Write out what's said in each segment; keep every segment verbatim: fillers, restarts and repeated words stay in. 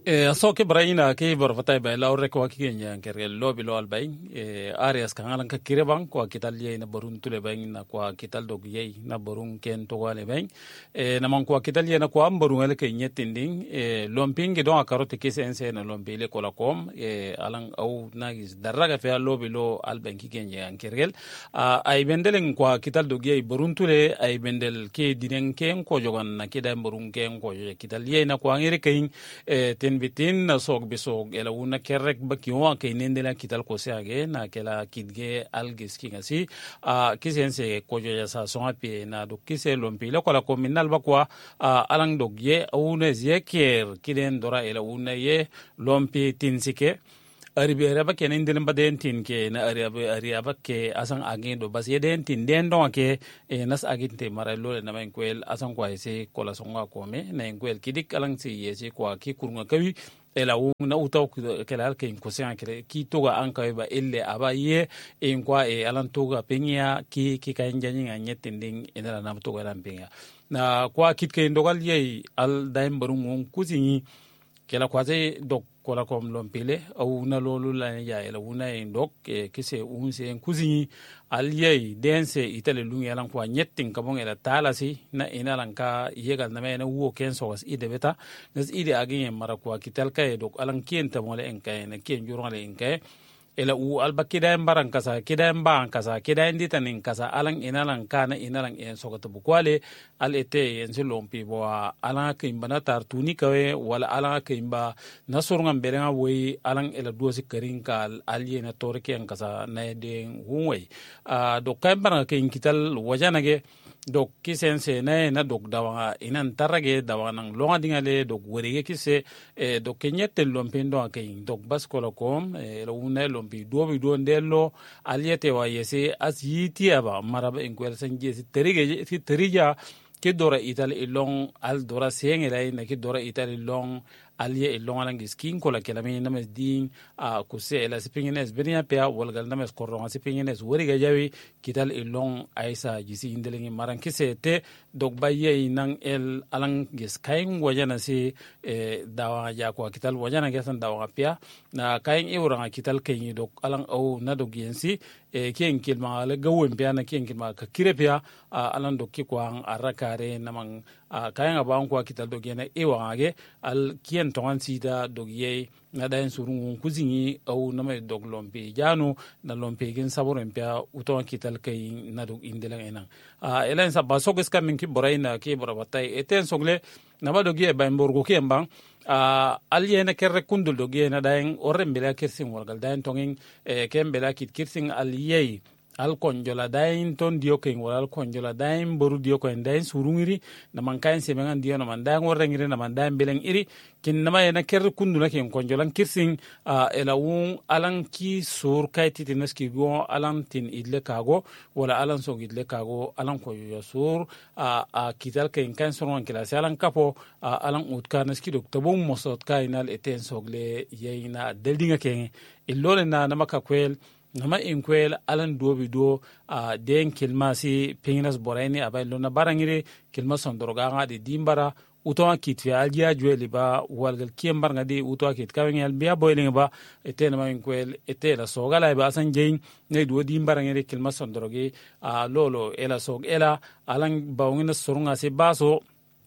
e so ke braina ke bor fatay bay lawre ko ki nyen ker lobi lo albay e arias kan alan ka kireban ko kital ye na borun tule bay na ko kital dog ye na borun ken to wale bay e na man ko kital ye na ko am borun ele ke nyetinding e lomping don akarote ke sense na lombele ko la kom e alan au nagis daraga fe lobi lo albay ki nyen kergel ay bendelen ko kital dog ye borun tule ay bendel ke dinen ken ko jogon na kida borun ken ko kital ye na ko ngire ken e ten bitin na sok bisog ela una kerrek bakiwa ke nendela kital ko seage na kela kidge algis kingasi a kisense ko joya sa songa pe na do kise lompi la ko la kominal bakwa alang dogye une zeker kiden dora ela una ye lompi tinsike aribe raba ke nendelen baden tin ke na aribe ariaba ke asan agin do bas yeden tin den don ke e nas aginte maralo na men kwel asan kwa ise ko la songa ko me na kwel kidik alang si yese kwa ki kurunga kawi ela una utaw kala ke ko se ankere ki toga anka ba elle aba ye en kwa e alan toga penya ki ki kay njani nga nyetending ena na toga ran penya na kwa kit ke ndogal ye al daim barum on kuzini kela kwa ze dok kola kom lompile au na lolu la ya ela una en dok e kise unse en kuzini al ye dense itale lungi alan kwa nyetting kabon ela talasi na ina lanka yegal na mena wo ken so was ide beta nas ide agin mara kwa kital kay dok alan kien tamole en kay na kien jurale en kay ela u alba kidayen baran kasa kidayen ban kasa kidayen ditanin kasa alan inalan kana inalan en sokata bukwale al ete en silompi bo alan kimbana tartuni kawe wala alan kimba nasurngam berenga we alan ela duosi karin kal aliena torke en kasa na den hunwe a do kambara kin kital wajanage dok kisense na na dok dawa inan tarage dawa nang longa dingale dok werege kise e dok kenyete lompindo akay dok baskola kom e lo una lompi dobi do ndello aliete wa yese as yiti aba maraba en kwel sanje si terige si terija ke dora ital ilong al dora sengela na ke dora ital ilong alie ilong alang skin ko la kelami names ding a kuse ela sipingines benia pea walgal names korong sipingines wori ga jawi kital ilong aisa jisi indelengi maran kisete dog baye nang el alang gis kain wajana si e dawa ja ko kital wajana gesan dawa pea na kain iwranga kital kayin dog alang au na dog yensi e ken kilma le gawen pea na ken kilma ka kire pea alang dog ki kwang arakare namang kain abang ko kital dog yena iwangage al kien tongan sida dog ye na dain surungun kuzini au na mai dog lompe jano na lompe gen saboro empia uton kital kay na dog indelang enang a elen sa basok ska min ki boraina ki borabatay eten sogle na ba dog ye ba mborgo ki embang a aliena kerre kundul dog ye na dain orembela kirsin walgal dain tongin e kembela kit kirsin aliyei al konjola dain ton dio ken wala al konjola dain boru dio ko en dain surungiri na man kain se mengan dio na man dain worengiri na man dain beleng iri kin na ma na ker kundu na ken konjolan kirsin uh, ela un alan ki sur kay titinas ki go alan tin idle kago wala alan so idle kago alan ko yo sur a uh, uh, kital ken kan soron klase alan kapo uh, alan utkarnas ki dok tabum mosot kainal eten sogle yeyina deldinga ken illole na na makakwel nama inkwel alan dobi do a uh, den kilma si pinginas boraini abay lona barangire kilma sondoroga nga de dimbara uto kit fi alja jweli ba walgal kiembar nga di uto kit kawengel biya boiling ba ete nama inkwel ete la sogala ba san jein ne do dimbara ngere kilma sondoroge a uh, lolo ela sog ela alan bawngina sorunga si baso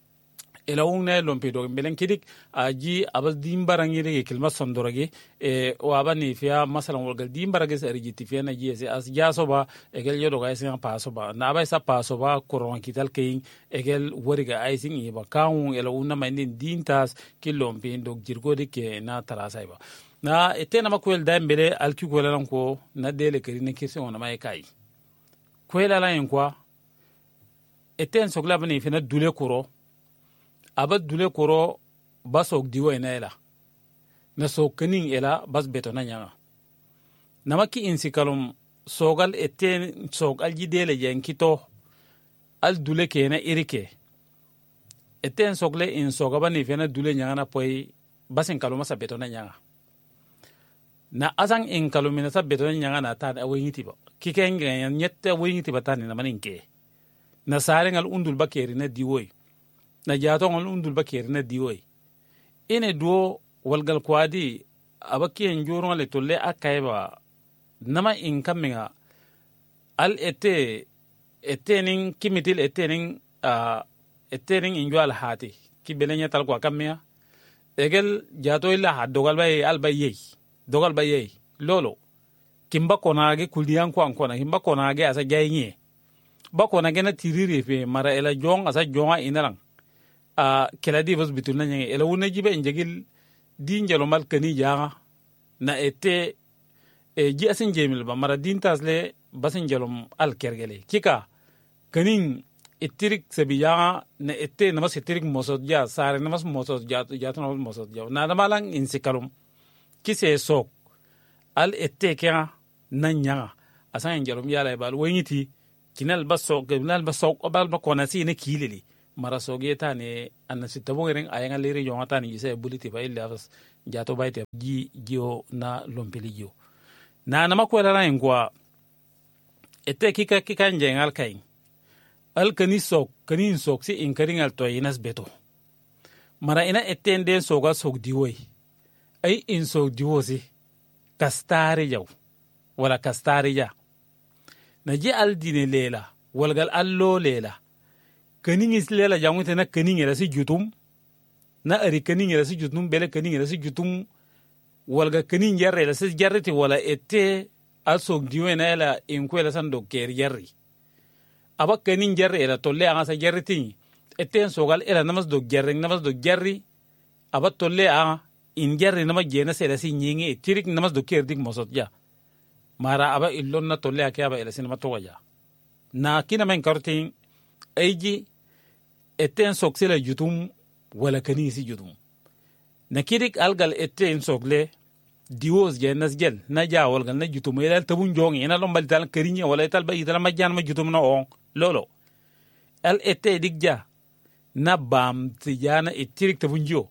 ela ungne lompe do belen kidik aji abas dimbarangire ke kilma sondoroge e o abani fiya masalan walgal dimbarage sa rigiti fiya na jese as jaso ba egel yodo ga sen paso ba na ba sa paso ba koron kital kein egel woriga aising e ba kaun ela unna manin dintas kilompe do jirgode ke na tarasai ba na etena makwel dambele alki ko lan ko na dele keri ne kese ona mai kai ko ela lan kwa eten sogla bani fina dule koro abad dule koro basok diwa ina ela na sokanin ela bas beto na nyanga namaki insikalum sogal eten sogal jidele yankito al dule ke na irike eten sogle in sogaba ni fena dule nyanga na poi basin kaluma sa beto na nyanga na azang in kalumina sa beto na nyanga na ta awingiti ba kikenga nyette awingiti batani na maninke na sarengal undul bakeri na diwoy na jato ngal undul bakeri na diwoy ene duo walgal kwadi abaki enjuro le tolle akaiba nama inkaminga al ete etening kimitil etening uh, etening injwal hati kibelenya tal kwa kamia egel jato illa ha dogal bay al bayyi dogal bayyi lolo kimba konage kuldiyan ko ankona kimba konage asa jayni ba konage na tiriri fe mara ela jong asa jonga inalang a uh, keladi vos bitulna nyange ela wona jibe njegil din jalo mal kani janga na ete e ji asin jemil ba mara din tasle basin jalom al kergele kika kanin itirik sabiya na ete namas itirik mosod ja sare namas mosod ja ja namas mosod ja na namalang insikalum kise sok al ete kya nanya asan jalom yala bal wenyiti kinal basok kinal basok bal ba konasi ne kilili mara sogeta ne anasi tabongeren ayanga lere yongata ni se buliti ba illa jato baite ji jio na lompelijo na nama kwela na ngwa ete kika kika njengal kain al kani sok kani sok si inkaring al to inas beto mara ina etende soga sok diwoy ay in sok diwosi kastare jaw wala kastare ja naji al dine lela walgal allo lela kani ngis lela jangute na kani ngela si jutum na ari kani ngela si jutum bele kani ngela si jutum walga kani njarre la si jarreti wala ete al sok diwe na ela inkwela san do ker jarri aba kani njarre ela tolle anga sa jarreti ete sogal ela namas do jarring namas do jarri aba tolle anga in jarri namas jena sela si nyingi tirik namas do ker dik mosot ja mara aba illon na tolle ake aba ela sinama toja na kina men kartin eji ete sok sela jutum wala kani si jutum na kidik algal ete sogle diwos je nas gel na jaawol gal na jutum ila tabun jongi ina lombal tal karinya wala tal ba itala majjan ma jutum na on lolo al ete digja na bam tijana itirik tabun jo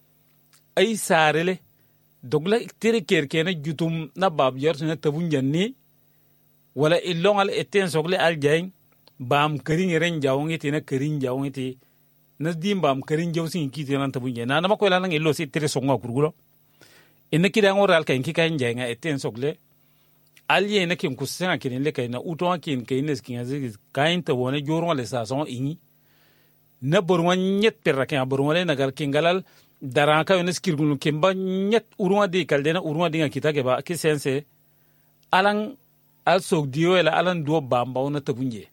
ay sarele dogla itirik kerkena jutum na bab yor na tabun janni wala illon al ete sogle al jayn bam karinya ren jawongi tina karin jawongi ti nas dim bam karin jawsin kiti nan tabun na na makoy lan illo si tere songa kurgulo ina kida ngoral kan kika njenga eten sogle alye na kin kusenga kin le kay na uton kin kay nes kin aziz kain ta wona joron le sa son ingi na borwan nyet perra kan borwan le nagar kin galal daran ka nes kirgul kin ba nyet urwa de kaldena urwa de kita ke ba ki sense alan al sok dio ela alan do bamba wona tabunje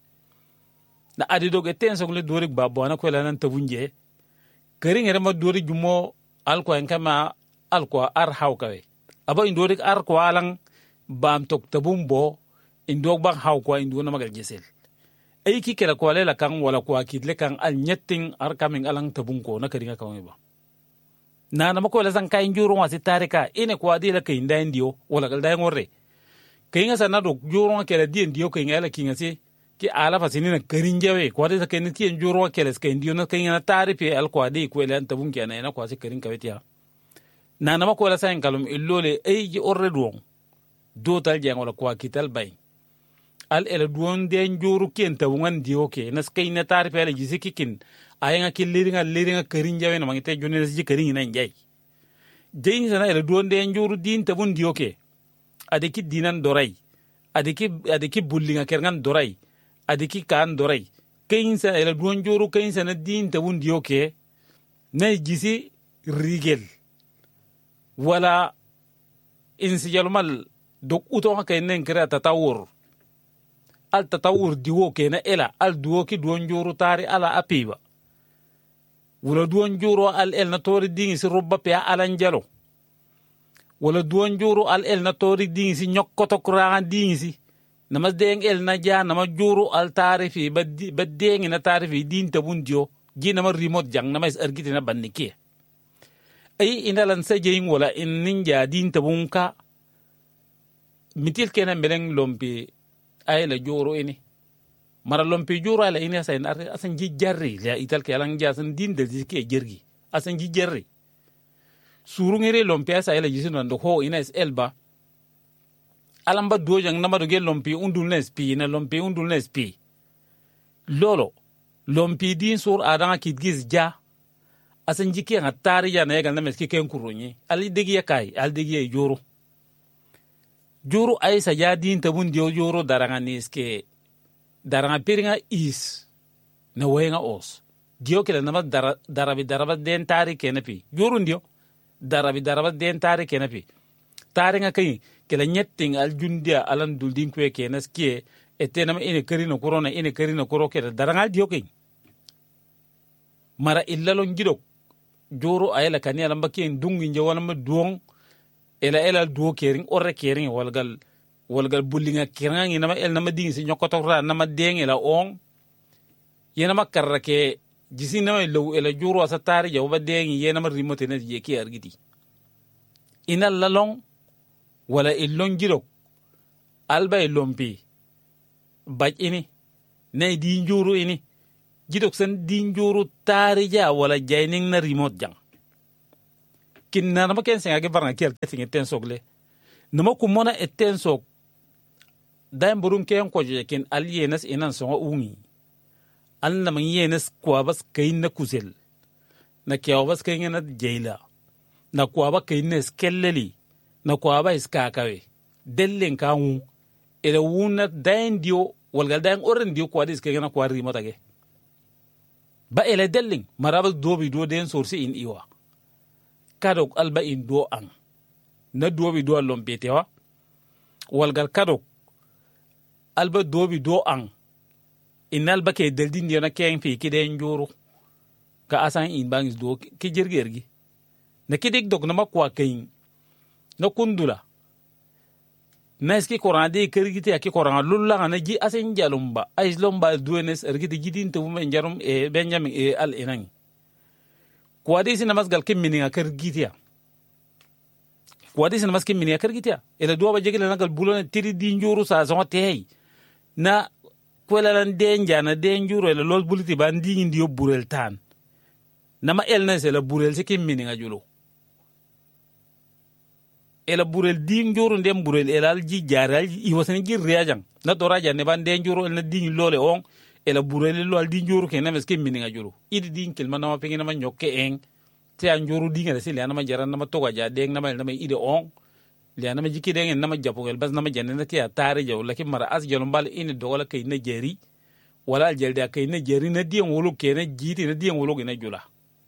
na adido eten sogle dorik babbo na ko lan tabunje kering ere ma dori jumo al ko en kama al ko ar hawkawe aba indorik ar ko alang bam tok tabumbo indok bang haw ko indu na magal jesel ay ki kala ko lela kan wala ko akidle kan al nyetting ar kamin alang tabunko na keringa kan ba na na mako la san kay njuro wasi tarika ine ko adila kay nday ndio wala gal day ngorre kay nga sanado juro kala di ndio kay ngala kinga si ki ala fasini na kerinjawe ko ade sakeni ti njuro kala kay ndio na kay na tarife al ko ade ko ela tabunki na ina ko asi kerin kawetiya na na mako la san kalum illole ay ji orre duon dotal jeng wala ko kital bay al ele duon de njuru kenta wongan dio ke nas kay na tarife ala ji sikikin ayanga killiringa liringa kerinjawe na mangite jone ji kerin na njay deyin sana ele duon de njuru din tabun dio ke adeki dinan doray adeki adeki bullinga kergan doray adeki kan doray kayin sa ele duon njuru kayin sana din tabun dio ke na jisi rigel wala insijalmal dok uto kay nen kira tatawur al tatawur diwo ke na ela al duwo ki duon njuru tari ala apiba wala duon njuru al el na tori dingi si robba pe ala njalo wala duon njuru al el na tori dingi si nyokkoto kuran dingi si namas deng el na ja nama juru al tarifi ba dengi na tarifi din tabun dio ji nama remote jang nama is argiti na bannike ay inalan sa jeng wala in ninja din tabun ka mitil kenan beleng lompi ay la joro ini mara lompi joro ala ini asan asan ji jarri la ital ke alang jasan din de ke jergi asan ji jarri suru ngere lompi asa ala jisin ndo ho ina es elba alamba dojang nama do gel lompi undul nes pi na lompi undul nes pi lolo lompi din sur adanga kit giz ja asan jiki nga tari ya na yagal na meski ken kurunyi ali digi ya kai al digi ya joro joro ay sa ya din tabun dio joro daranga niske daranga piringa is na wenga os dio kele nama dara, darabi daraba den tari kenapi joro ndio darabi daraba den tari kenapi tari nga kai kele nyetting al jundia alan duldin kwe kenas kie etenama ine karina korona ine karina koro kele daranga dio kai mara illalon gidok joro ayela kani alamba kien dungi nje wala duong ela ela duo kering orre kering walgal walgal bullinga kirangi nama el nama dingi si nyokoto ra nama deng ela on yena makarra ke jisi nama lo ela joro asa tari ja oba deng yena ma remote ne je ki argiti ina lalong wala illon gidok alba ilompi baj ini ne di joro ini jidok sen dinjuru tari ja wala jaining na remote jang kin na nama ken senga ke barna kel tesing eten sogle nama ku mona eten sok daim burum ken ko je ken alienas inan so ungi an na man yenes kwa bas kain na kuzel na kyaw bas kain na jaila na kwa ba kain na skelleli na kwa ba iska kawe dellen kawu ela wuna dain dio walgal dain oren dio kwa dis kain na kwa remote age ba ele delling maraba dobi do den sorsi in iwa kadok alba in do an na dobi do lompetewa walgal kadok alba dobi do an in alba ke deldin yana ken fi kiden joro ka asan in bangis do ki jirgergi na kidik dok na makwa kain na kundula na eski korana de kergiti aki korana lulla na ji asen jalumba ais lomba duenes ergiti jidin to men jarum e benjamin e al enang kwadi sin masgal kimmini nga kergiti kwadi sin mas kimmini nga kergiti ela duwa jegele nagal bulone tiri di njuru sa so tey na kwela lan denja na denjuru ela lol buliti ban di ndi yo burel tan nama elna se la burel se kimmini nga julo ela burel ding joro ndem burel ela ji jaral i wasani ji reajang na to raja ne ban den joro na ding lole on ela burel lo al ding joro ke na meske mininga joro idi ding kel manama pengi na ma nyokke en te an joro dinga se le na ma jaran na ma to gaja deng na ma na ma ide on le na ma jiki deng na ma japo el bas na ma janne na tiya tare jaw lakin mara as jalum bal ini dogola kay na jeri wala al jelda kay na jeri na ding wolo ke na jiti na ding wolo ke na jula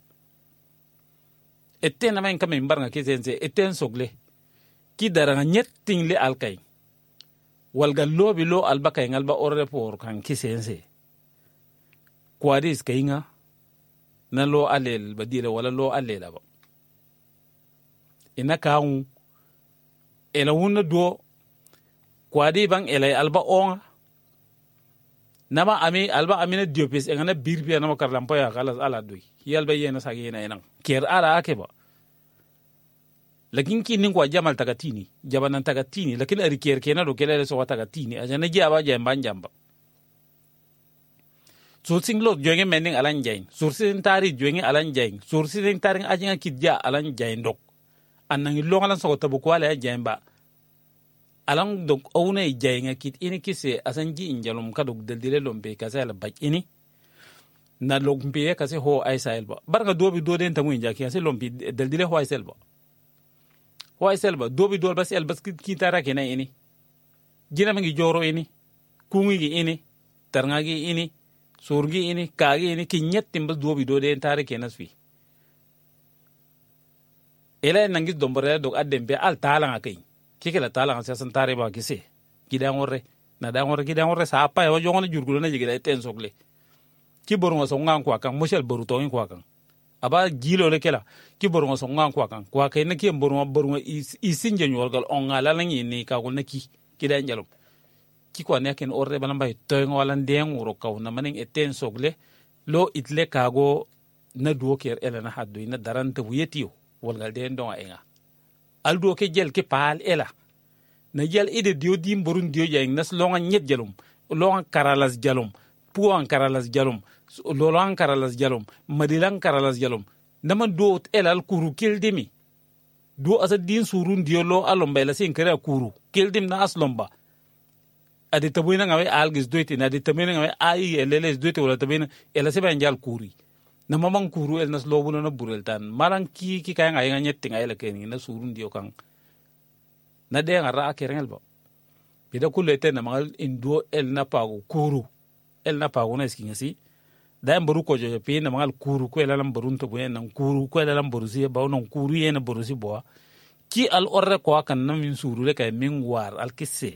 ette na ma en kam mbar nga ke sense ette sogle ki daranga nyetting le alkay walga lobi lo albakay ngalba orre por kan kisense kwadis kayinga na lo alel badile wala lo alela ba ina kawu ela wunna do kwadi bang ela alba on nama ami alba amina diopis engana birbi na makar lampa ya kala ala doy yalba yena sagena enang ker ala akeba lakin kin kwa jamal tagatini jabanan tagatini lakin ariker kena do kele so tagatini ajana jaba jamba jamba sursin lo joge mening alan jain sursin tari joge alan jain sursin tari ajanga kidja alan jain dok anang lo ngalan so tabu ko ala jamba alan dok awna jainga kit ini kise asanji injalum kadok deldile lombe kasala bak ini na lombe kase ho aisael ba barga dobi do den tamu injaki kase lombe deldile ho aisael ba ho selba dobi dol bas el bas ki tara kena ini jina mangi joro ini kungi gi ini tarnga gi ini surgi ini kagi ini ki nyettim bas dobi do den tara kena sfi ela nangi dombore dog adembe al tala ngakai kikela tala ngasa san tare ba kise kidan worre na dan worre kidan worre sa apa yo jongo jurgulo na jigila ten sogle ki boru so ngan kwa kan moshel boru to in kwa kan aba jilo le kela ki boru so ngan kwa kan kwa kai na ki boru boru isinje nyorgal on ala langi ni ka ko naki kidan jalum ki kwa ne ken orre bana bay to ngwala ndeng wuro kaw na maning eten sogle lo itle kago na duo ker ela na haddu ina daranta wuyetiyo walgal den don enga aldo ke jel ke pal ela na jel ide dio dim borun dio jeng nas longa nyet jalum longa karalas jalum puan karalas jalum lolan karalas jalum madilan karalas jalum nama do elal kuru kildimi do asa din surun dio lo alomba la sin kara kuru kildim na aslomba adi tabuina ngawe algis doiti na adi tabuina ngawe ai eleles doiti wala tabuina ela seba njal kuri na mamang kuru el nas lobulo na burel tan malang ki ki kaya nga nga nyetting ay lakeni na surun dio kang na de nga ra kerengel ba pida kulete na mangal indo el na pago kuru el na pago na iskinga si da mbaru ko je pe na mangal kuru ko ela lambarun to buen nan kuru ko ela lambaru si ba non kuru ye na baru si bo ki al orre ko kan na min suru le kay min war al kisse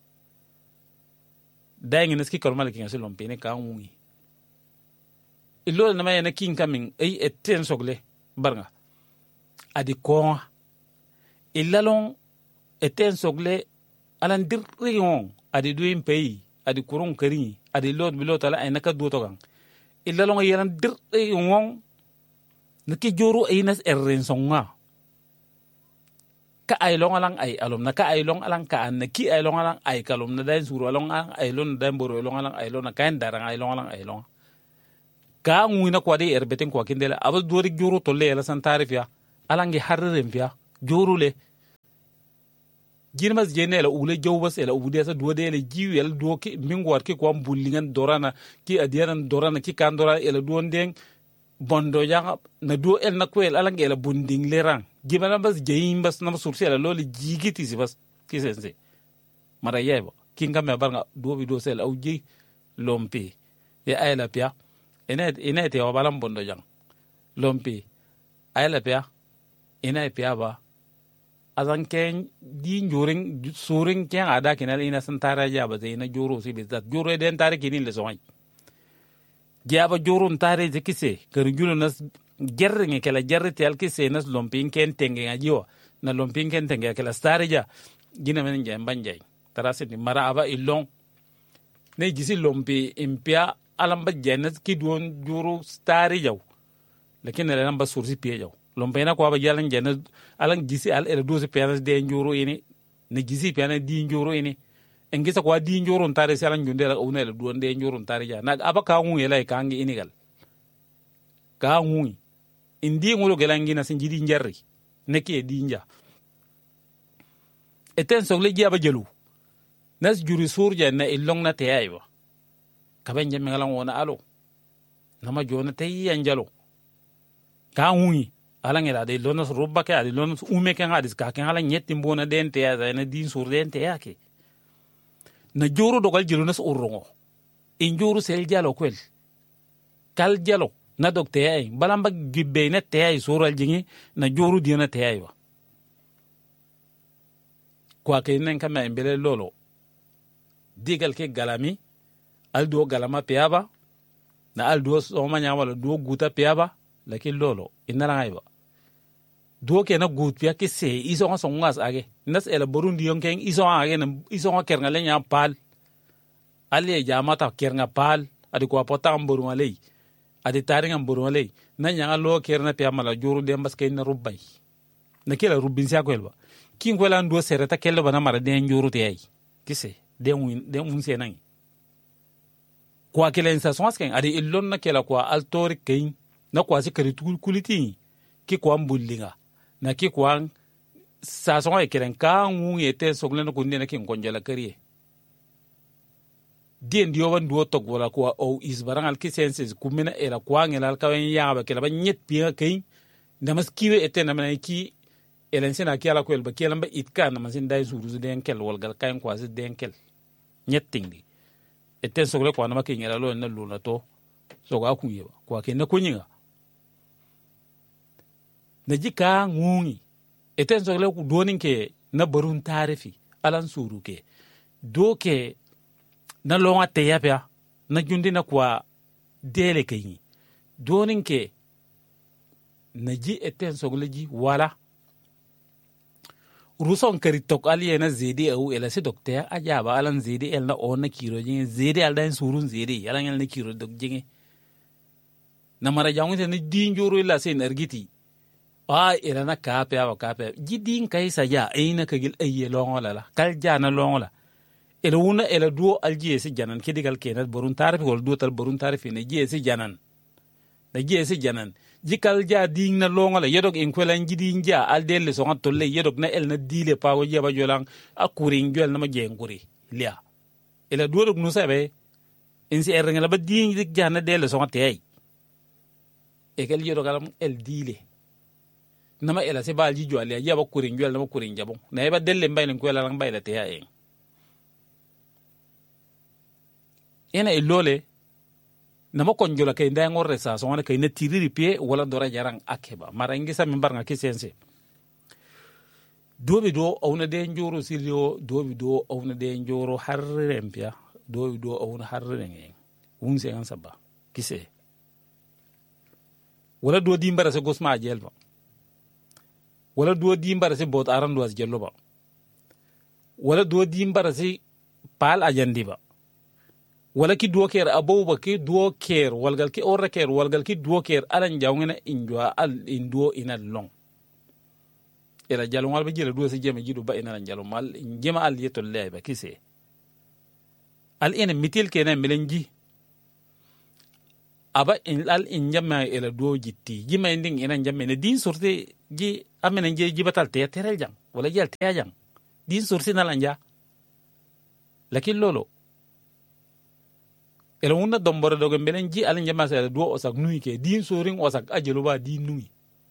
da ngi neski kormal kinga si lompe ne ka ngi ilo na may na king kaming ay etten sogle barnga adi ko ilalong etten sogle alan dirrion adi duin pay adi kurung kari adi lod bilot ala ay nakaduto kang ilalong yalan dirrion naki joro ay nas erren songa ka ay long alang ay alom na ka ay long alang ka an naki ay long alang ay kalom na dain suru along ay lon dain boro long alang ay lon na kain darang ay long alang ay long ka nguna kwa de erbeten kwa kindela abas duwari juru tolle yala san tarifya alange harren fiya juru le girmas jene la ule jawbas ela ubude sa duwade le jiw yala duwo ki mingwar ki kwa mbullingan dorana ki adiyanan dorana ki kan dorana ela duwon deng bondo janga na duwo el na kwel alange ela bunding lerang gimana bas jeyim bas na sursi ela loli jigiti si bas ki sense mara yeba kinga me barnga duwo bi do sel au ji lompi ya ayla pia ina ina te wabalam bondo jang lompi ayla pia ina pia ba azan ken di njoring suring ken ada kinal ina santara ja ba ina joro si bizat joro den tare kinin le soy jaba joro tare je kise ker julo nas gerre nge kala gerre tel kise nas lompi ken tenge ngajiwa na lompi ken tenge kala stare ja gina men nge banjay tarase ni mara aba ilong ne jisi lompi impia alamba jenes ki duon juru stari jaw lakin ele namba sursi pie jaw lompena ko ba jalan jenes alang gisi al ele doze penas de juru ini ne gisi pena di juru ini engisa ko di juru ntare salan junde la una ele duon de juru ntare ja nag aba ka ngu ele ka ngi inigal ka ngu indi ngulo gelangi na sinjidi njarri neki di nja eten sogle ji aba jelu nas juri surja na ilong na tayayba kaben jemme ngalan wona alo nama jona tayi anjalo ka huni alan ila de lonos rubba ke adi lonos ume ke hadis ka ke halan yetti mbona den te ya na din sur den te yake na joro dogal jilunas urrongo in joro sel jalo kwel kal jalo na dokte ay balamba gibbe na te ay sural jingi na joro dina te ay wa kwa ke nen kama embele lolo digal ke galami aldo galama peaba na aldo soma nya wala do guta peaba lakin lolo inara ngaiba do ke na gut pia ke se iso nga songas age nas ela burundi yonken iso age na iso nga kernga lenya pal ali jamata kernga pal adi ko pota mburu malei adi taringa mburu malei na nya lo kerna pia mala juru dem bas kay na rubbay na kela rubbin sia ko elba kin ko lan do sereta kella bana mara den juru te ay kise den den mun se nangi kwa kila insa swansken adi illon na kela kwa altori kain na kwa sikari kuliti ki kwa mbullinga na ki kwa sa songa ekelen ka ngu yete sogle na kunde na kin konjala kariye dien dio wan duo tok wala kwa o isbarangal ki senses kumina era kwa ngela ka wen ya ba kela ba nyet pia kain na maskiwe ete na mana ki elen sena ki ala ko elba kela ba itka na masin dai zuru den kel wal gal kain kwa z den kel nyetting di eten sogle kwa na makinyela lo na luna to so ga kunye kwa ke na kunyinga na jika ngungi eten sogle ku donin ke na barun tarifi alan suru ke do ke na longa te yapya na jundi na kwa dele ke yi donin ke na ji eten sogle ji wala ruson kari tok ali na zedi au ela se dokter ajaba alan zedi el na on na kiro jinge zedi al dan surun zedi alan el na kiro dok jinge na mara jangu te ni dinjoro ila se energiti a ela na kape aba kape jidin kai sa ja aina kagil aye longola la kal jana longola ela wuna ela duo alji se janan kidigal kenat borun tarif gol do tal borun tarif ne ji se janan da ji se janan jikal ja ding na longola yedok en kwelan jidin ja al delle so tolle yedok na el na dile pawo jeba jolang akurin jol na ma jenguri lia ela duo no sabe en si erngala ba ding dik jana delle so tay e kel yedo galam el dile nama ela se balji jo ale ya ba kurin jo nama kurin jabon na ba delle mbaylen ko ela lang bayla te ya en ena ilole nama konjola kay nda ngorre sa so wana kay na tiriri pie wala dora jarang akeba mara ngisa mimbar nga kisense dobi do awna de njoro silio dobi do awna de njoro harrempia dobi do awna harrengen wunse an sabba kise wala do dimbara se gosma jelba wala do dimbara se bot aran do as jello ba wala do dimbara se pal ajandi ba wala ki duo ker abouba ki duo ker walgal ki orra ker walgal ki duo ker alan jawngena injwa al induo ina long ila jalon walba jela duo se jeme jidu ba ina jalon mal jema al yeto leba kise al ina mitil kena melenji aba in al injama ila duo jitti jima inding ina jamme ne din sorte ji amena je jibatal te terel jang wala jel te jang din sorte na lanja lakin lolo ela wonna dombore dogo mbelen ji ala njama sa do osak nuyi ke din soring osak ajelo ba din nuyi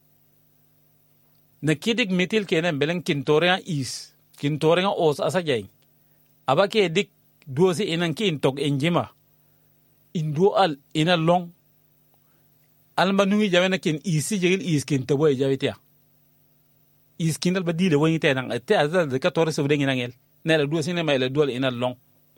na kidik metil ke na mbelen kintorea is kintorea os asa jay aba ke dik dosi inan kin tok enjima indo al ina long alma nuyi jawena kin isi jegil is kin tabo e jawitia is kinal ba dile woni te nan te azal de quatorze so de ngel nela dosi ne ma ele dol ina long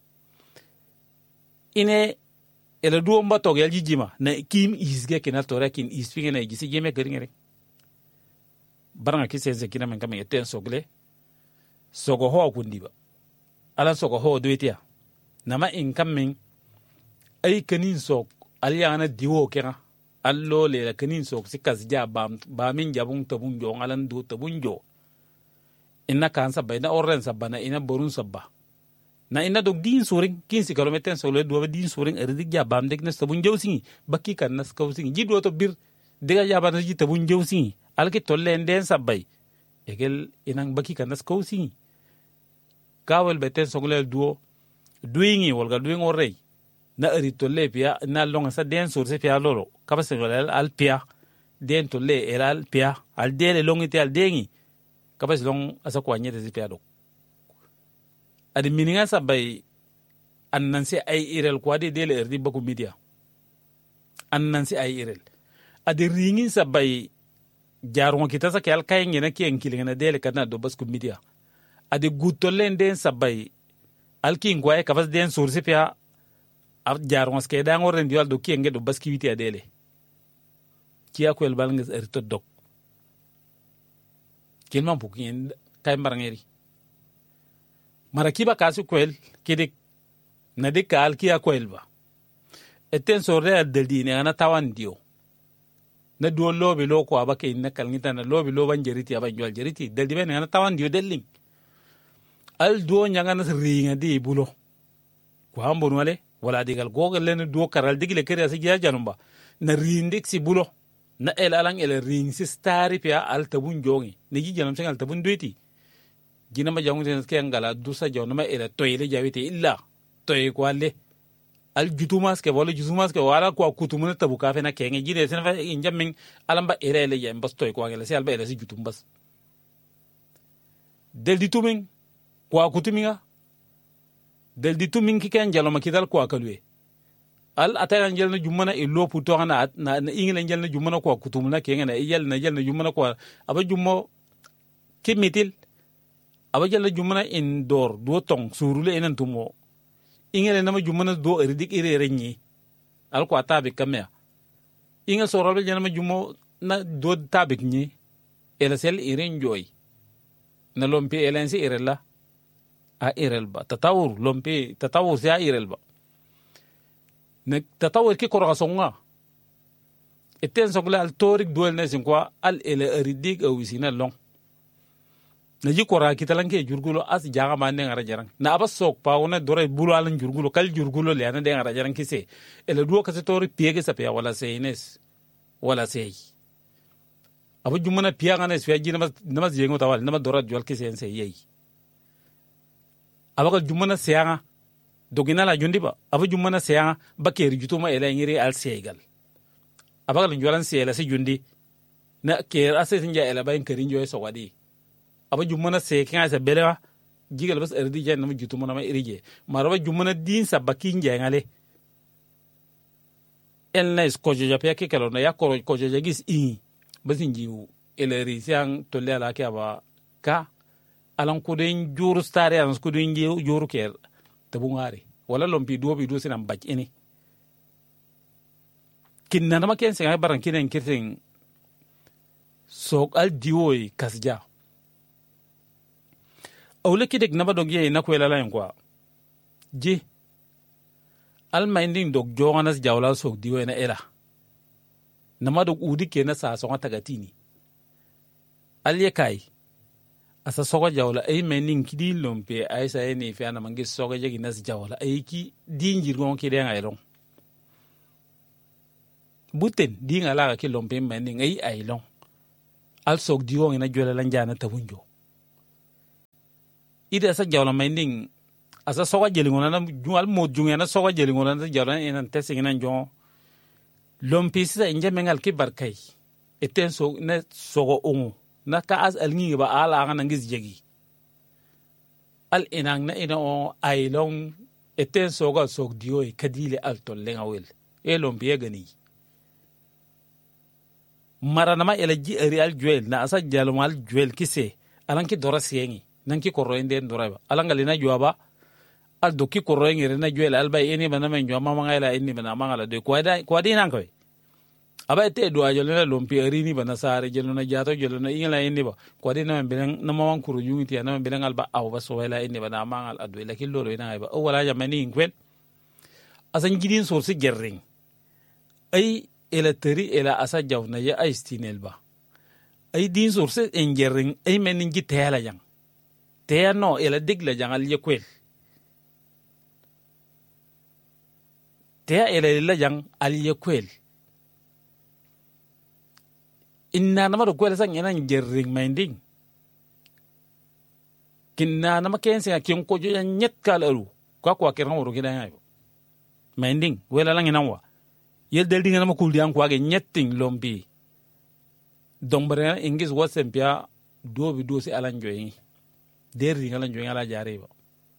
ine ela duo mba tog yal jijima na kim isge kenal tora kin isfinge na gisi jeme gringere baranga kisense kina men kam eten sogle sogo ho kundiba ala sogo ho doitia nama in kammen ay kanin sok aliana diwo kera allo le kanin sok sikas ja bam ba min jabun tabun jo ngalan do tabun jo inna kansa bayna orren sabana ina borun sabba na ina dog din suring quinze kilomètres so le do din suring erdik ja bam dek nas tabun jewsi bakki kan nas kawsi jiddo to bir diga ja ban ji tabun jewsi alki tolle nden sabbay egel inang bakki kan nas kawsi kawel beten so le do doingi wolga doing orrey na eri tolle pia na longa sa den sur se pia loro kaba se wala al pia den tolle era al pia al dele longite al dengi kaba se long asa ko anyete se pia do adi mininga sabay annansi ay irel ko adi dele erdi baku media annansi ay irel adi ringin sabay jaron kitasa kal kay ngena ki enkilingena dele kana do basku media adi gutolen den sabay alki ngwaye kabas den source pia ab jaron ske da ngor rendiwal do ki ngedo baski witi adele kiya ko el balnges erto dok kilman pukin kay marangeri marakiba kasu kwel kidik na dika alkiya kwel ba eten sore del dine ana tawan dio na do lobi loko abake inna kalngita na lobi loban jeriti aban jwal jeriti del dibe ana tawan dio delling al do nyanga na ringa di bulo ko hambon wale wala digal gogol len do karal digile kere asi giya janumba na rindik si bulo na el alang el ring si stari pia al tabun jongi ni gi janam sengal tabun duiti gina ma jangu den ke ngala dusa jawna ma ele toyle jawite illa toy ko alle al jutumas ke wala jutumas ke wala ko kutumuna tabu ka fe na kenge gide sen fa injamin alamba ere ele yem bas toy ko ngela si alba ele si jutum bas del ditumin ko kutuminga del ditumin ki ken jalo makidal ko akalwe al ataya njel na jumana illo puto na na ingila njel na jumana ko kutumuna kenge na yel na jel na jumana ko aba jummo kimitil aba jalla jumana in dor do tong surule enen tumo ingele nama jumana do eridik ire renyi al ko atabe kamya inga sorol jana ma jumo na do tabik ni ela sel iren joy na lompe elensi irella a irelba tatawur lompe tatawur sia irelba ne tatawur ki korga songa eten sogla al torik duel ne sin kwa al ele eridik awisina long na ji kora kitalanke jurgulo as jaga mande ngara jarang na aba sok pa wona dore bulo alan jurgulo kal jurgulo le ana de ngara jarang kise ele duo kase tori piege sapia wala seines wala sei aba jumana piaga na sfia jina nama jengo tawal nama dora jwal kise ense yei aba jumana seanga dogina la jundiba aba jumana seanga bakeri jutuma ele ngiri al seigal abagal njolan sela se jundi na ker ase tinja ela bayin kerin joy so wadi aba jumana se kinga sa belewa jigal bas erdi jan na jutu mona ma irije maraba jumana din sa bakin jengale el na iskojo ja pe ke kelo na ya ko ko ja gis i basin jiwu eleri siang to le ala ke aba ka alan ko den juru stare an ko den juru ker tabungari wala lompi do bi do sinam baj ini kinna na ma ken se ay baran kinen kirtin sok al diwoy kasja awle kidek na ba dogye na ko la kwa je al minding dog joganas jawla sok diwoy na era na ma dog udi ke na sa so tagatini al ye kai asa soga jawla ay minding kidi lompe ay sa ni fi ana mangi soga jegi nas jawla ay ki dinjir gon ki den aylon buten dinga la ke lompe minding ay aylon al sok diwo ina jola lan jana tabunjo ida sa jawla minding asa soga jelingona na jual mo jungena soga jelingona na jawla ina tesi ina jo lompi sa inje mengal ki barkai eten so na sogo ongo na ka az alngi ba ala nga ngis jegi al inang na ina o ailong eten soga sok diwo kadile al tollenga wel e lompi e gani maranama elaji real juel na asa jalmal juel kise alanki dora siengi nanki koroende ndoraba alanga lina juaba al doki koroenge rena juel alba eni bana men joma mangala eni bana mangala de kwada kwadi nan koy aba te do ajolena lompi arini bana sare jelona jato jelona ingala eni ba kwadi na ben na maman kuru yunti na ben alba aw ba so wala eni bana mangal adwe lakin loro ina ba o wala jamani ingwen asan gidin so se gerring ay ela teri ela asa jawna ya aistinel ba ay din source engerring ay menin gi tela yang te no ela digla jangal ye kwel te ela la jang al ye kwel inna na maro kwel sang ena ngerring minding kinna na makense akin ko jo nyet kalaru kwa kwa kiran woro gidan ayo minding wela lang inanwa yel del dinga ma kuldi an ko age nyetting lombi dombre ingis wasempia do bi do si alan joyi der dinga lan joyi ala jare ba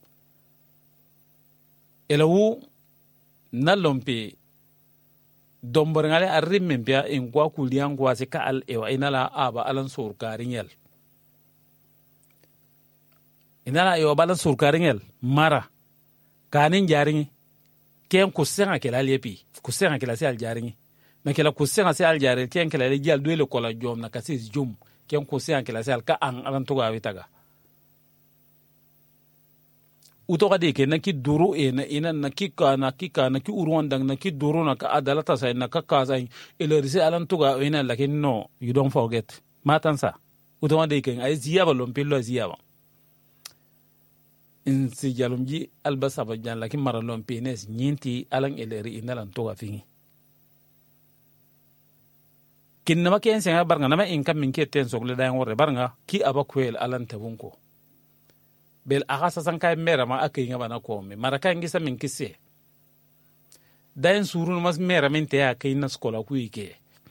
elawu na lompi dombre ngale arrim pia in kwa kuldi an ko se ka al ewa inala aba alan sur karingel inala ewa balan sur karingel mara kanin jaringi ken kusenga kela lepi kusenga kela si aljaringi na kela kusenga si aljare ken kela le jal duele kola jom na kasi jom ken kusenga kela si alka an alan to gawi taga uto ga de ke na ki duru e na ina na ki ka na ki ka na ki urwandang na ki duru na ka adalata sai na ka ka sai elorisi alan to gawi na lakin no you don't forget matansa uto ga de ke ai ziya ba lompillo ziya ba in si jalumji albasa ba jan lakin maralon penes nyinti alang eleri inalan to gafingi kinna ma ken senga barnga nama in kam min ke ten sogle dayan wore barnga ki aba kwel alan tabunko bel aga sasan kay mera ma akay nga bana ko me maraka ngisa min kisse dayan surun mas mera min te akay na skola ku ike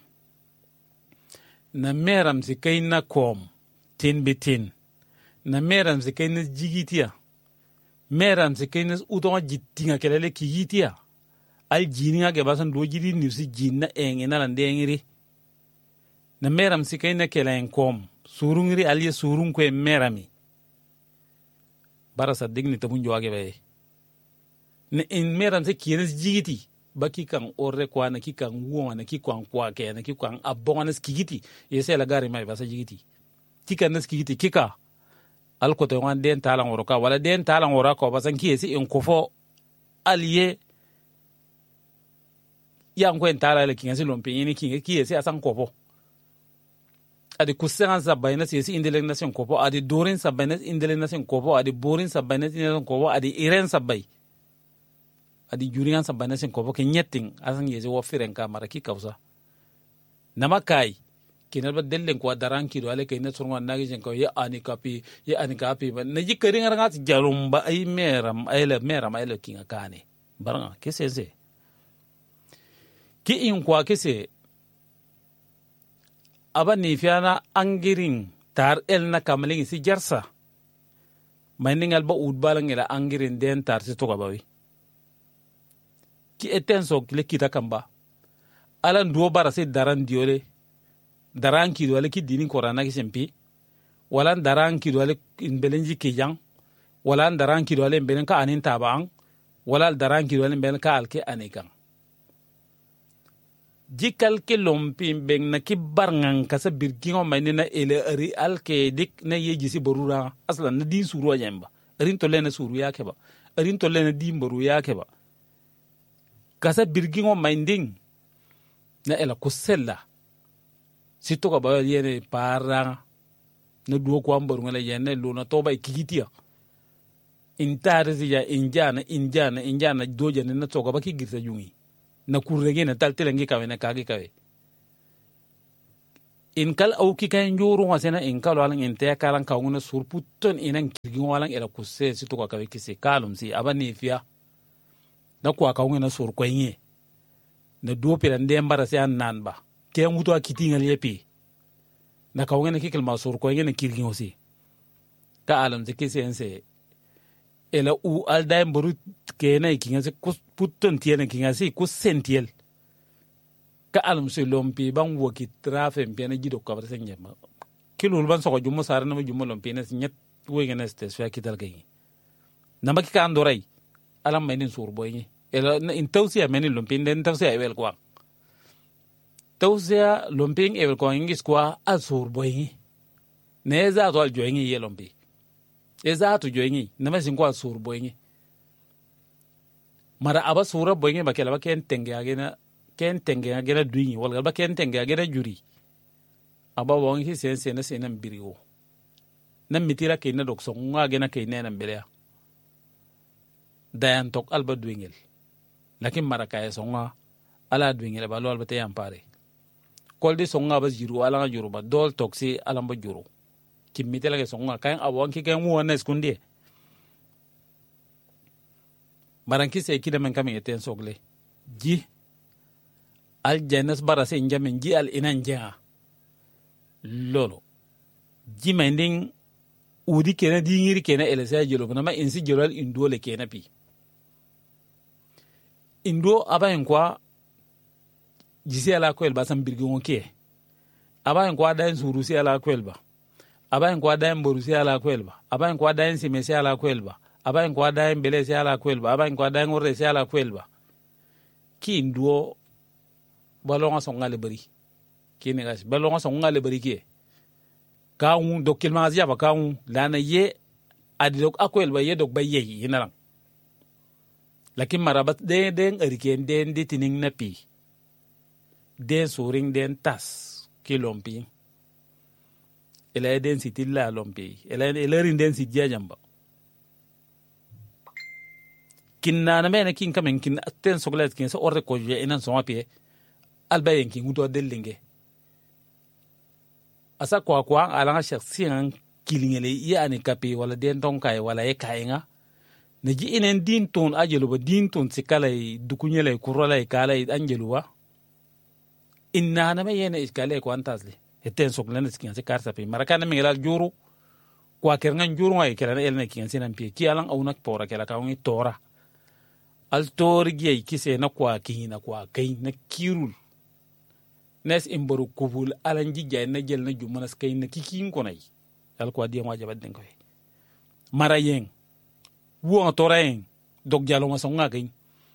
na meram si kay na kom tin bitin na meram si kay na jigitia meram se kenes utonga jittinga kelele ki yitia al jininga ke basan do jidi ni si jinna enge na lande ngiri na meram se kene kelen kom surungiri aliye surung ko merami bara sa digni to bunjo age be ne in meram se kienes jigiti baki kan orre kwa na ki kan wo na ki kan kwa ke na ki kan abonga skigiti yese la gari mai basa jigiti kika nas kigiti kika al ko to wan den talan woroka wala den talan woraka basan kiyesi in kofo aliye yang ko en tala le kinga silom pe ni kinga kiyesi asan kofo adi kusenga sa bayna siyesi indele nation kofo adi dorin sa bayna indele nation kofo adi borin sa bayna nation kofo adi iren sa bay adi juringan sa bayna nation kofo ke nyetting asan yesi wo firen ka mara ki kawsa namakai kinal ba dellen ko daran ki do ale kay na surwa nagi jen ko ya ani kapi ya ani kapi ba na jikari ngar ngat jalum ba ay meram ay le meram ay le kinga kane baranga kese se ki in kwa kese aba ni fiana angirin tar el na kamling si jarsa mainingal ba udbalang ila angirin den tar si to kabawi ki etenso kile kita kamba alan duo bara si daran diole daran ki dole ki dinin korana ki sempi wala daran ki dole in belenji ki yang wala daran ki dole belen ka anin tabang wala daran ki dole belen ka alke anikan jikal ke lompi beng na ki barngan kasa birkingo mainina ele ari alke dik na yeji si borura aslan na din suru ajamba arin to lena suru yake ba arin to lena din boru yake ba kasa birkingo minding na ela kusella sito ka ba yene para na duo ko ambaru ngala yene lo na toba ikitia intare ya injana injana injana doje na toka ba ki girta jungi na kurrege na tal telengi kawe na kage kawe in kal au ki kan juru wasena in kal walang in te kalan ka ngona surputton inan kirgin walang ela kusse sito ka kawe kise kalum si abani fiya na kwa ka ngona sur ko yin na duo pe ndem bara se an nan ba ke muto akiti ngal yepi na ka ngona kikil ma sur ko yin kirgin osi ka alam se kise ense ela u aldaim borut kena ikinga se kus putton tiene kinga se kus sentiel ka alam se lompi bang woki trafem piana gido kabar se nyema kilul ban soko jumo sar na jumo lompi na nyet wegen estes fa kital gay na maki ka andoray alam menin sur boyni ela in tawsiya menin lompi den tawsiya evel kwa tawsiya lompi evel kwa ingis kwa asur boyni neza to al joyni ye lompi eza tu joyni nama singwa sur boyni mara aba sura boyni bakela ba ken tenge agena ken tenge agena duini wala ba ken tenge agena juri aba wongi sen sen sen mbiriwo nam mitira ke na dokso nga agena ke nena mbelea dayan tok alba duingel lakin mara kay songa ala duingel ba lol bate yampare koldi songa ba jiru ala juru ba dol toksi ala ba juru kimitela ke songa kayan awon ki kan wona skundi maranki se kida men kam eten sogle ji al jannas barase njamen ji al inan jaa lolo ji mending udi kena di ngiri kena elesa jelo na insi jelo al indo le kena pi indo aba en kwa jisi ala ko el basam birgi wonke aba en kwa da suru si ala ko elba abayin kwa dayan borusi ala kwelba abayin kwa dayan simesi ala kwelba abayin kwa dayan belesi ala kwelba abayin kwa dayan oresi ala kwelba ki nduo balonga songa le bari ki ne gas balonga songa le bari ki ka un dokil ma ziya ba ka un lana ye adilok akwelba ye dok baye yinaran lakin marabat de den eriken den ditining napi den soring den tas kilompi ela den siti la lompe ela ela den siti jamba kinna na mena kin kamen kin ten soglet kin so orde ko je enan so mapie albayen kin uto delinge asa kwa kwa ala nga shaksiyan kilingele yani kape wala den ton kai wala e kainga ne ji inen din ton ajelo ba din ton sikala dukunyele kurola e kala anjelu wa inna na me yene iskale ko antasle eten soglen skin se karta pe marakana mingela juru kwa kerangan juru ay kelana elna kin sinan pe ki alan aunak pora kela ka ngi tora al torgi kise na kwa kina kwa kai na kirul nes imboru kubul alan jijja na jel na jumanas kai na kikin konay al kwa di ma jabat den ko marayeng wo toreng dog jalo ma songa kai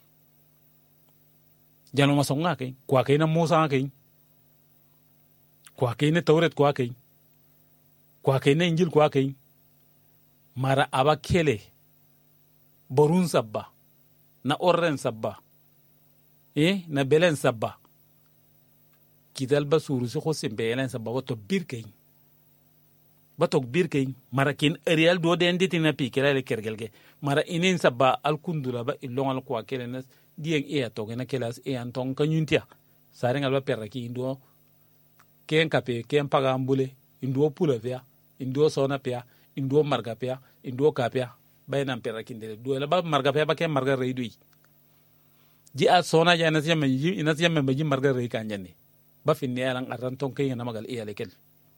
jalo ma songa kai kwa kai na musa kai kwa kai ne tauret kwa kai kwa kai ne injil kwa kai mara aba kele borun sabba na orren sabba eh na belen sabba kidal basuru so khosim belen sabba wato birkay batok birkay mara kin real do den ditina pi kele le kergelge mara inin sabba al kundula ba ilongal kwa kele na dien e to gena kelas e anton kanyuntia sarengal ba peraki indo ken kape ken paga ambule indo pula via indo sona pia indo marga pia indo kapia bayna pera kindele do la ba marga pia ba ken marga reidui ji a sona ja na siame ji ina siame ba ji marga rei kanjani ba finni alang arran ton kay na magal iya lekel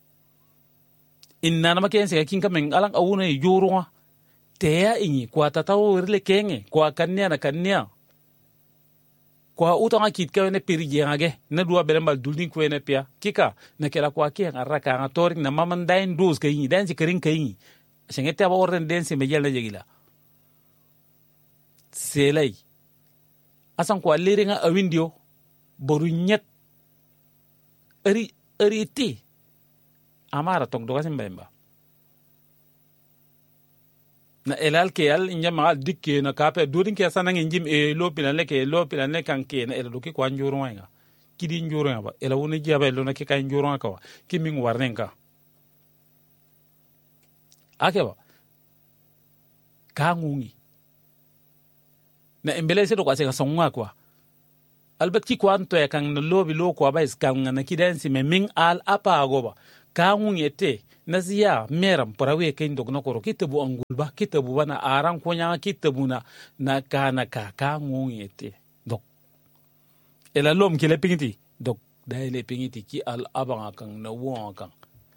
inna na maken se kin kamen alang awuna yoro teya inyi kwa tatawo wirle kenge kwa kannya na kannya kwa utanga kit ka ne pirije ngage na duwa belembal duldin ko ne pia kika na kela kwa ki araka nga torik na maman dain dos kay dain si kerin kay sengete aba orden den se mejel na jegila selay asan kwa liringa awindio boru nyet eri eri ti amara tok do gasim bemba na elal ke al injama dikke na kape dudin ke sanan injim e lopilan le ke lopilan le kan ke na ela doki kwa njuro nga kidi njuro nga ba ela woni jaba lo na ke kan njuro ka wa kimin warnen ka ake ba ka ngungi na embele se do kwa se ka sonwa kwa albat ki kwanto ya kan no lobi lo kwa ba iskan na kidansi me min al apa agoba ka ngungi ete naziya meram parawe kain dog na koro kitabu angulba kitabu bana aran konya kitabu na na kana ka ka ngungi ete dok ela lom ki le pingiti dok dai le pingiti ki al abanga kan na won kan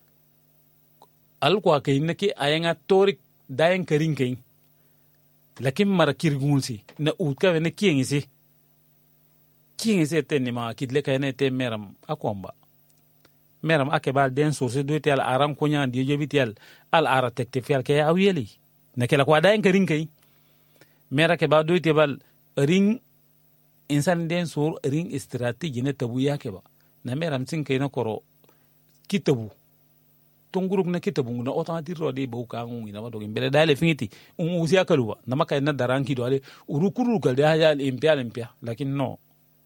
al kwa kain na ki ayanga torik dayen karin kain lakin mara kirgulsi na utka ne kiyengisi kiyengisi ete ni ma kidle kayne ete meram akomba meram ake bal den source do tel aran konya di jebitel al ara tekte fial ke awiyeli na kala kwa dayen karin kai mera ke ba do te bal ring insan den sur ring strategy ne tabu yake ba na meram tin kai na koro kitabu ton group na kitabu na automatic ro de bu ka ngi na do mbele dale fingiti un usi akaluwa na makai na daranki do ale urukuru gal de haya impia impia lakin no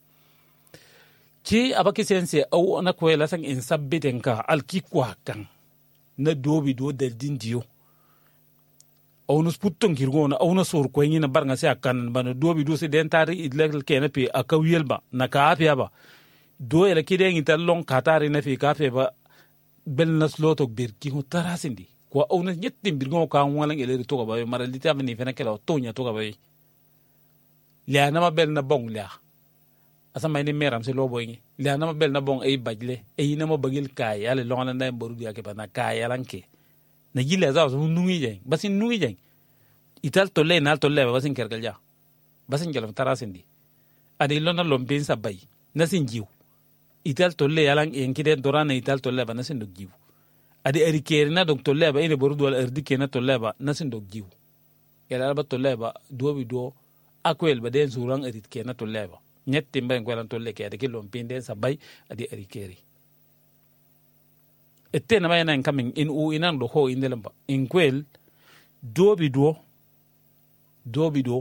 ki abaki sense au na ko la sang in sabbiten ka alki kwa kan na dobi do del dindio au no sputton kirgo na au na sor ko ngina barnga se akan bana dobi do se dentari idlek ke na pe akawiyel ba na ka afia ba do ela kide ngi talon katari na fi kafe ba bel na sloto birki ho tarasindi ko au na nyettim birgo ka walan ele to ba mara lita ni fena kala to nya to ba le na ma bel na bong la asa may ni meram se lobo ngi le na ma bel na bong ay bajle ay na ma bagil kay ale longana nday boru dia ke bana kay yalanke na gile za so nungi jeng basin nungi jeng ital to le na to le basin kergal ja basin jalam tarasindi adi lona lompin sa bay nasin jiw ital to le yalang en kiden dorana ital to le ba nasin dog jiw adi eri keri na dog to le ba ine boru do erdi ke na to le ba nasin dog jiw yala ba to le ba do bi do akwel ba den surang erit ke na to le ba ñetti mbay ngwalan tolle ke ade kilom pinde sa bay adi ari keri ette na bayana kamin in u inan do ho indelam ba in kwel dobi do dobi do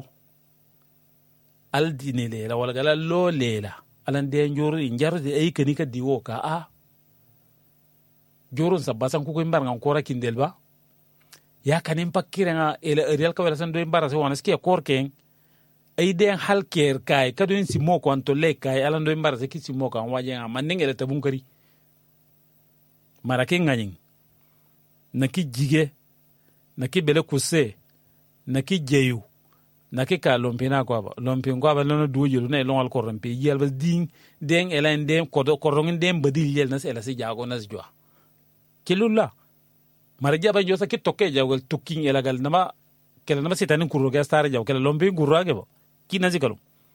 aldine lela wala gala lo lela alan de njoro njar de ay kani ka diwo ka a jorun sa basan ku ko mbar ngan kora kindel ba ya kanin pakkire nga ele real ka wala san do mbar sa wona ski korken ay den halker kay kadu si moko anto le kay ala ndo mbar se kisi moko an waje nga man ngere tabun kari marake ngani naki jige naki bele kuse naki jeyu naki ka lompina ko ba lompin ko ba lono duujulu ne longal ko rompi yel ba ding den elen den ko do ko rongin den badil yel nas ela si jago nas jwa kilula mara jaba jo sa ki tokke jawgal tukking elagal nama kala nama sitanin kurro ga star jaw kala lompi kurra ge ba kina zikalo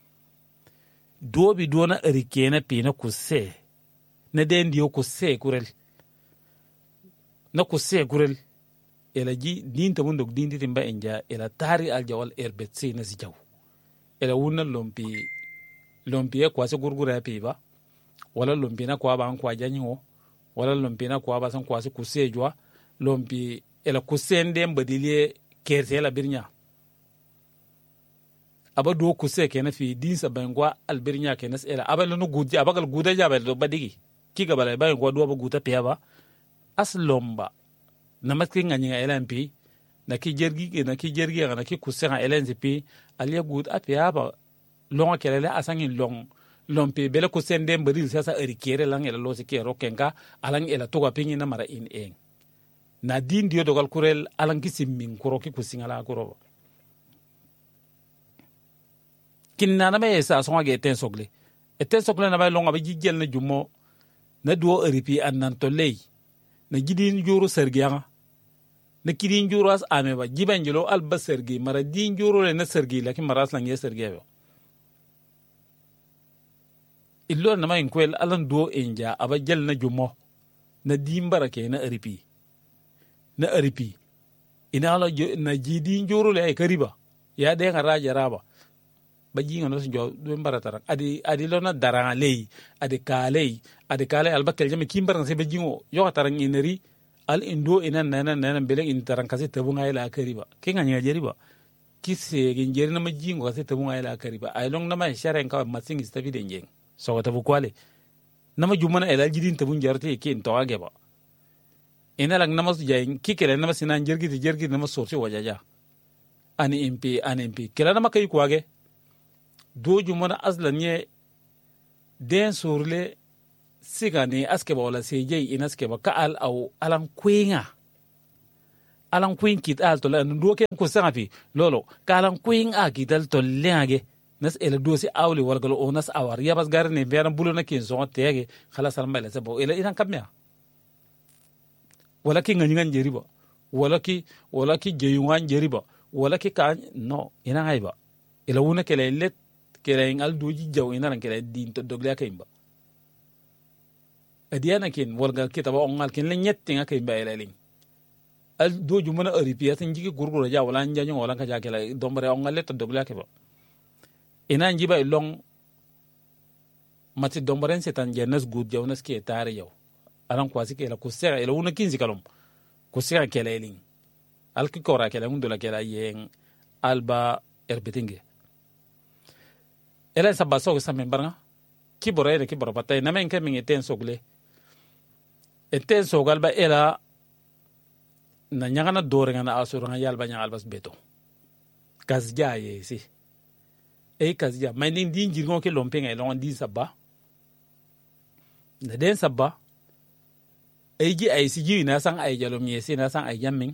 dobi dona rikena pina kuse na den dio kuse kurel na kuse kurel ela ji din ta mundok din timba enja ela tari al jawal erbetse na zijaw ela wunna lompi lompi e kwase gurgura pe ba wala lompi na kwa ba an kwa janyo wala lompi na kwa ba san kwase kuse jwa lompi ela kuse ndem badilie kerte la birnya aba do kuse kena fi din sa bangwa albirnya kena ela aba no gudi aba gal guda ja bal do badigi ki ga balai bayan kwa do aba guta pe ba aslomba na matkin ngani ela mpi na ki jergi na ki jergi na ki kuse ga ela nzipi aliya gud ape aba longa kelele asangi long lompe bele kuse ndem badil sasa erikere lang ela lo se ke rokenga alang ela to ga pingi na mara in eng na din dio dogal kurel alan kisimmin kuro ki kusingala kuro kinna na me sa so ngage ten sogle eten sogle na bay longa ba jigel na jumo na duwo ripi annan tollei na gidin juru sergiya na kidin juru as ame ba jiban jilo alba sergi mara din juru le na sergi lakin maras lan ye sergi ba illo na mai kwel alan duwo enja aba jel na jumo na din barake na ripi na ripi ina ala na jidin juru le ay kariba ya de ngara jaraba ba jinga no jo do mbaratara adi adi lona daranga lei adi kalei adi kale albakel jame kimbar se be jingo yo tarang ineri al indo ina nana nana bele in tarang kase tabunga ila kariba kinga nya jeriba kisse gin jeri na ma jingo kase tabunga ila kariba ay long na ma sharen ka masing istafi de njeng so tabu kwale na ma jumana ila jidin tabun jarte kin to age ba ina lang na ma jayin kikele na ma sinan jergi jergi na ma sorti wajaja ani mp ani mp kila na ma kai kwage doju mana aslan ye den surle siga ne aske ba wala seje in aske ba ka al au alan kwinga alan kwin kit al to la ndo ke ko sangafi lolo ka alan kwin a kidal to lenge nas ele dosi awli wala galo onas awar ya bas garne be ran bulo na kin so tege khalas al mala sabo ele idan kamya wala ki ngani ngan jeriba wala ki wala ki jeyuwan jeriba wala ki ka no ina hayba ila wona kele let kere ngal doji jaw ina ran kere din to dogle akimba adiana kin wolgal kitaba ongal kin le nyetti nga kay bayele lin al doju mona aripi atin jigi gurguro ja wala njanyo wala ka jakela dombre ongal le to dogle akiba ina njiba long mati dombre setan jenas gud jawnas ke tare yaw alan kwasi ke la kusera ila una kinzi kalom kusera kele lin al ki kora kele ndola kele yen alba erbetinge ela sabba so sa membaranga kiboro ene kiboro patay na men kemin eten sogle eten sogal ba ela na nyangana dore ngana asuranga yalba nya albas beto kazja ye si e kazja may nin din jirgon ke lompe ngay lon din sabba na den sabba e ji ay si ji na sang ay jalom ye si na sang ay yamin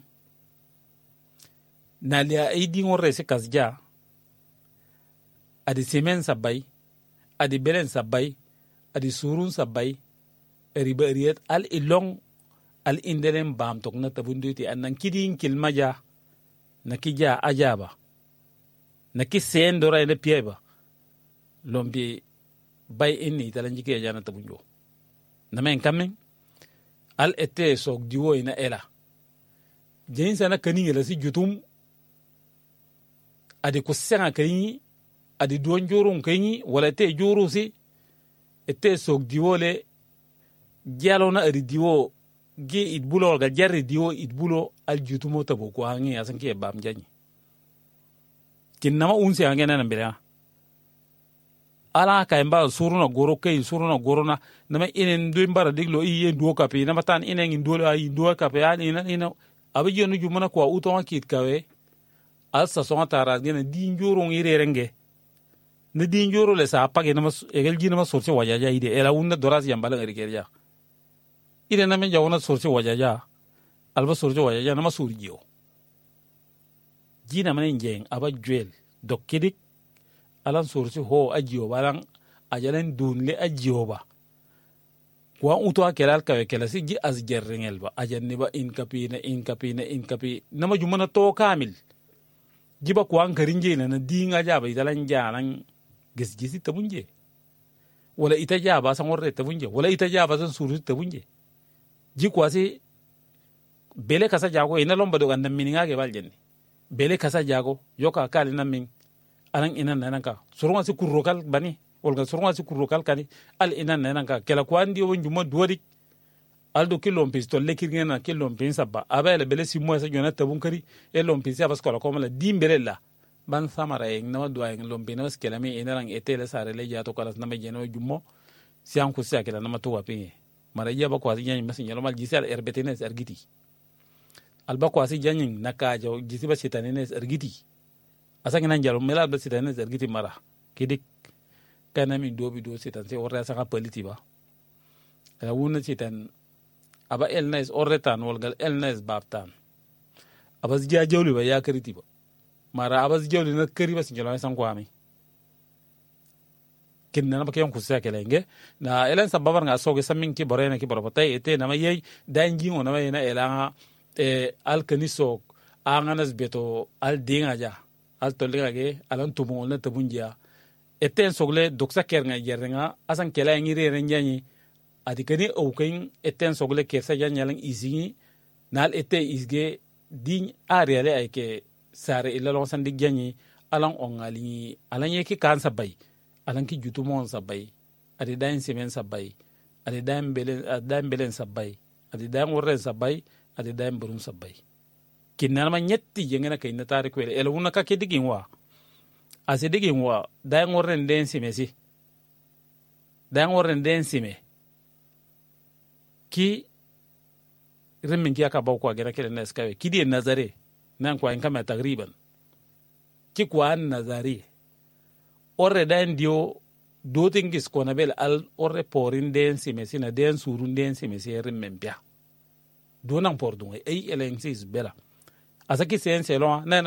na lia e din orre se kazja adi semen sabay adi belen sabay adi surun sabay riba riyat al ilong al indelen bam tok na tabunduti anan kidin kilmaja na kija ajaba na kisen dora ene pieba lombi bay inni talanji ke jana tabunjo na men kamen al ete sok diwo ina ela jein sana kani la si jutum adi ko senga kani adi duwan jorun kanyi wala te joru si ete sok diwo le jalo na adi diwo ge itbulo wala jarri diwo itbulo al jutumo tabo ko hangi asan ke bam janyi kin nama unsi angena na mbela ala ka imba suruna goro kay suruna gorona nama inen do mbara diglo iye ndo kape nama tan inen ndo ay ndo kape ani ina ina abaje no jumana ko uto kit kawe asa so tara gena din jorun ire renge na din joro le sa page na mas egel ji na mas sorse wajaja ide era unna doras yambala ngari kerja ide na men jawna sorse wajaja alba sorse wajaja na masuri jiyo ji na manen jeng aba juel dokkidik alan sorse ho ajiyo balang ajalen dunle ajiyo ba kwa uto akelal kawe kelasi ji az jerringel ba ajanni ba in kapi na in kapi na in kapi na majumana to kamil jiba kwa ngarinje na dinga jaba italan jalan gis-gisi tabunje wala ita jaba san warre tabunje wala ita jaba san suru tabunje ji kwasi bele kasa jago ina lomba do gandam mininga ge baljenni bele kasa jago yoka kali na min anan ina nanaka surunga si kurrokal bani olga surunga si kurrokal kani al ina nanaka kala kwandi o njuma duwadi aldo kilom pistol lekirge na kilom pinsa ba abele bele si mo sa jona tabunkari e lom pinsa bas kola komala dimbere la ban samara en na do en lom pinos kelami enarang etele sare le jato kala na me jeno jummo sian ku sa kala na matu wapi mara ya ba ko asi nyi masin yalo mal gisal erbetines ergiti alba ko asi janyin nakajo gisiba sitanenes ergiti asanga nan jalo mela ba sitanenes ergiti mara kidik kanami dobi do sitan se orra sanga politi ba la wona sitan aba elnes orretan wolgal elnes baptan abas jajawli ba ya kariti ba mara abas jawli na kari ba sinjalo san kwami kinna ba kyon kusa kelenge na elen sababar nga soge samin ki borena ki borotay ete na mayey dangi ona mayena elanga e alkaniso anganas beto al dinga ja al tolinga ge alan tumol na tabunja eten sogle doksa kernga yernga asan kela ngire renjani adikani aukain eten sogle kersa janyalang izingi nal ete isge din ariale ay ke sare ilalong sandig janyi alang ongali alang yeki kan sabay alang ki jutumon sabay adi dain semen sabay adi dain belen dain belen sabay adi dain worren sabay adi dain burun sabay kinna ma nyetti jengena kay natari ko ele wona ka ke digin wa ase digin wa dain worren den simesi dain worren den sime ki remin ki aka baw ko gena kele na skawe ki di nazare nan ko en kama tagriban ki ko an nazari orre dan dio do tingis ko na bel al orre porin den simesi na den surun den simesi remin bia do nan por dum ay elen sis bela asaki sen selon na